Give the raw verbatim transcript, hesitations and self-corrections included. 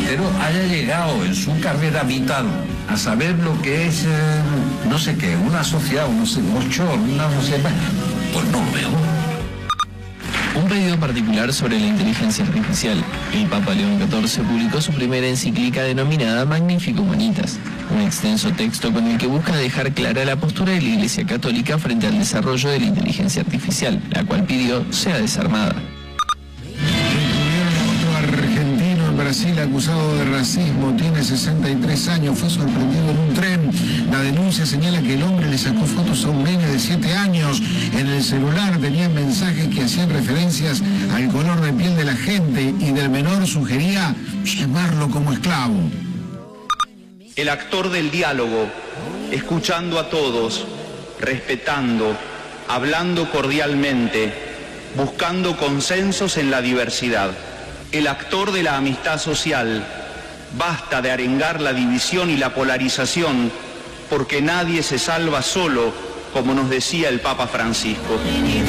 Quintero haya llegado en su carrera vital a saber lo que es, eh, no sé qué, una sociedad, no sé, ocho, una sociedad, pues no lo veo. Un pedido particular sobre la inteligencia artificial. El Papa León catorce publicó su primera encíclica denominada Magnificat Humanitas, un extenso texto con el que busca dejar clara la postura de la Iglesia Católica frente al desarrollo de la inteligencia artificial, la cual pidió sea desarmada. Brasil, acusado de racismo, tiene sesenta y tres años, fue sorprendido en un tren. La denuncia señala que el hombre le sacó fotos a un nene de siete años. En el celular tenían mensajes que hacían referencias al color de piel de la gente y del menor sugería llamarlo como esclavo. El actor del diálogo, escuchando a todos, respetando, hablando cordialmente, buscando consensos en la diversidad. El actor de la amistad social, basta de arengar la división y la polarización, porque nadie se salva solo, como nos decía el Papa Francisco.